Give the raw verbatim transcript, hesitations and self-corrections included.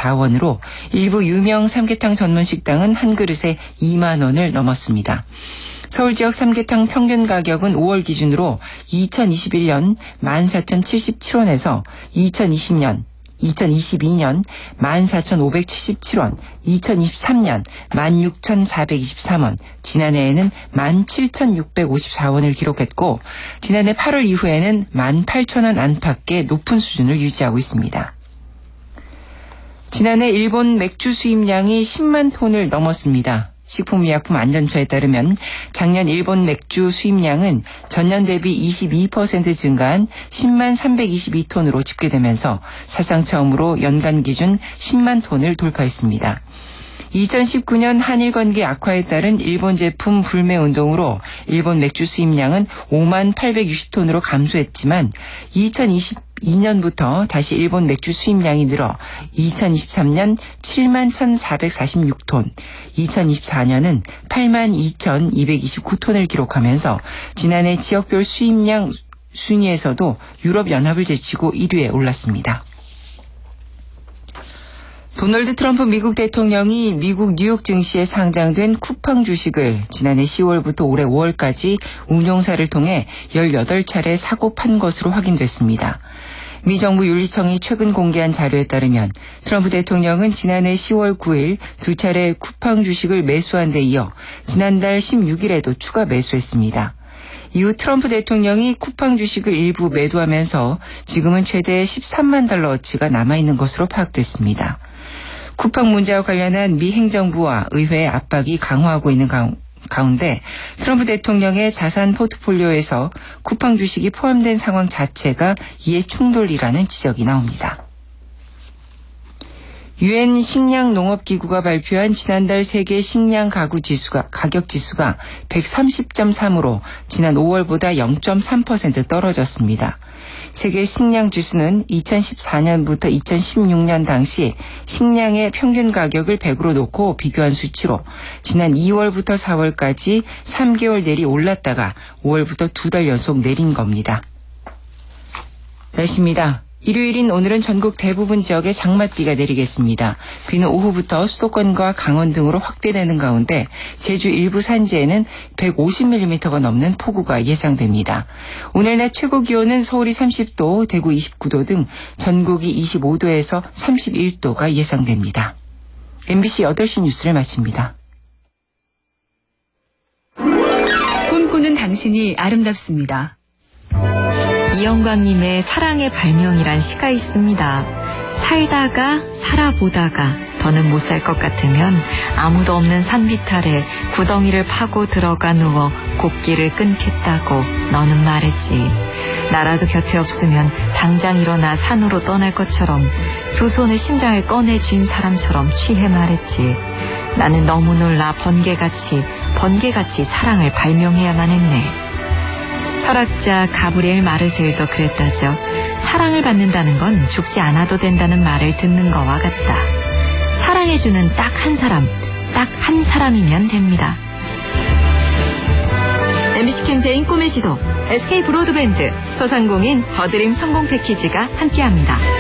사 원으로 일부 유명 삼계탕 전문 식당은 한 그릇에 이만 원을 넘었습니다. 서울 지역 삼계탕 평균 가격은 오월 기준으로 이천이십일 년 만 사천칠십칠 원에서 이천이십 년 이천이십이 년 만 사천오백칠십칠 원, 이천이십삼 년 만 육천사백이십삼 원, 지난해에는 만 칠천육백오십사 원을 기록했고 지난해 팔월 이후에는 만 팔천 원 안팎의 높은 수준을 유지하고 있습니다. 지난해 일본 맥주 수입량이 십만 톤을 넘었습니다. 식품의약품안전처에 따르면 작년 일본 맥주 수입량은 전년 대비 이십이 퍼센트 증가한 십만 삼백이십이 톤으로 집계되면서 사상 처음으로 연간 기준 십만 톤을 돌파했습니다. 이천십구 년 한일 관계 악화에 따른 일본 제품 불매 운동으로 일본 맥주 수입량은 오만 팔백육십 톤으로 감소했지만 이천이십이 년부터 다시 일본 맥주 수입량이 늘어 이천이십삼 년 칠만 천사백사십육 톤, 이천이십사 년은 팔만 이천이백이십구 톤을 기록하면서 지난해 지역별 수입량 순위에서도 유럽연합을 제치고 일 위에 올랐습니다. 도널드 트럼프 미국 대통령이 미국 뉴욕 증시에 상장된 쿠팡 주식을 지난해 시월부터 올해 오월까지 운용사를 통해 열여덟 차례 사고 판 것으로 확인됐습니다. 미 정부 윤리청이 최근 공개한 자료에 따르면 트럼프 대통령은 지난해 시월 구일 두 차례 쿠팡 주식을 매수한 데 이어 지난달 십육 일에도 추가 매수했습니다. 이후 트럼프 대통령이 쿠팡 주식을 일부 매도하면서 지금은 최대 십삼만 달러어치가 남아있는 것으로 파악됐습니다. 쿠팡 문제와 관련한 미 행정부와 의회의 압박이 강화하고 있는 가운데 트럼프 대통령의 자산 포트폴리오에서 쿠팡 주식이 포함된 상황 자체가 이해 충돌이라는 지적이 나옵니다. 유엔 식량농업기구가 발표한 지난달 세계 식량 가구 지수가, 가격 지수가 백삼십 점 삼으로 지난 오월보다 영 점 삼 퍼센트 떨어졌습니다. 세계 식량 지수는 이천십사 년부터 이천십육 년 당시 식량의 평균 가격을 백으로 놓고 비교한 수치로 지난 이월부터 사월까지 삼 개월 내리 올랐다가 오월부터 두 달 연속 내린 겁니다. 날씨입니다. 일요일인 오늘은 전국 대부분 지역에 장맛비가 내리겠습니다. 비는 오후부터 수도권과 강원 등으로 확대되는 가운데 제주 일부 산지에는 백오십 밀리미터가 넘는 폭우가 예상됩니다. 오늘 낮 최고 기온은 서울이 삼십 도, 대구 이십구 도 등 전국이 이십오 도에서 삼십일 도가 예상됩니다. 엠비씨 여덟 시 뉴스를 마칩니다. 꿈꾸는 당신이 아름답습니다. 이영광님의 사랑의 발명이란 시가 있습니다. 살다가 살아보다가 더는 못 살 것 같으면 아무도 없는 산비탈에 구덩이를 파고 들어가 누워 곡기를 끊겠다고 너는 말했지. 나라도 곁에 없으면 당장 일어나 산으로 떠날 것처럼 두 손에 심장을 꺼내 쥔 사람처럼 취해 말했지. 나는 너무 놀라 번개같이 번개같이 사랑을 발명해야만 했네. 철학자 가브리엘 마르셀도 그랬다죠. 사랑을 받는다는 건 죽지 않아도 된다는 말을 듣는 거와 같다. 사랑해주는 딱 한 사람, 딱 한 사람이면 됩니다. 엠비씨 캠페인 꿈의 지도, 에스케이 브로드밴드, 소상공인 더드림 성공 패키지가 함께합니다.